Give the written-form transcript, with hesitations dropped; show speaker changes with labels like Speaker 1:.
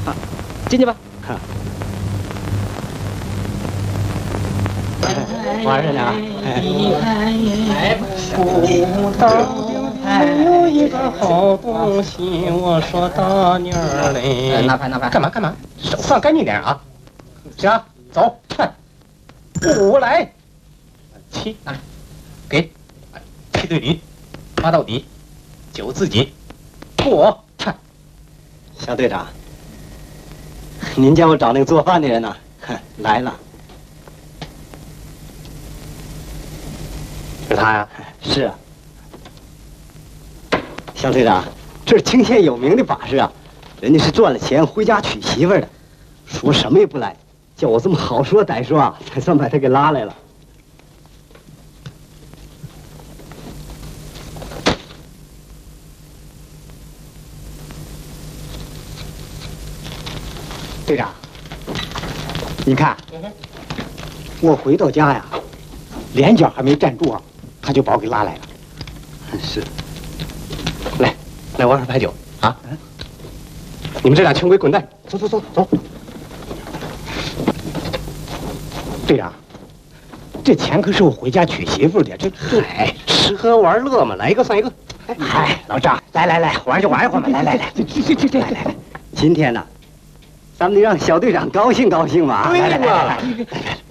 Speaker 1: 进去吧。玩着呢。
Speaker 2: 哎，不到有一个好东西，我说大妞儿嘞。
Speaker 1: 拿牌。
Speaker 2: 干嘛？手放干净点啊！行，走。5来，7，给，7对你，8到底，9自己，过。
Speaker 3: 小队长，您叫我找那个做饭的人呢？来了。
Speaker 2: 是他呀？
Speaker 3: 是啊。小队长，这是清县有名的把式啊，人家是赚了钱回家娶媳妇儿的，说什么也不来，叫我这么好说歹说啊，才算把他给拉来了。队长，你看，我回到家呀，连脚还没站住啊，他就把我给拉来了。是，
Speaker 2: 来玩会儿牌九啊！你们这俩穷鬼滚蛋！走。
Speaker 3: 队长，这钱可是我回家娶媳妇的，
Speaker 2: 哎，吃喝玩乐嘛，来一个算一个。
Speaker 3: 嗨，老张，来，玩就玩一会儿嘛，来，这，来，今天呢，咱们得让小队长高兴高兴嘛。
Speaker 2: 对嘛，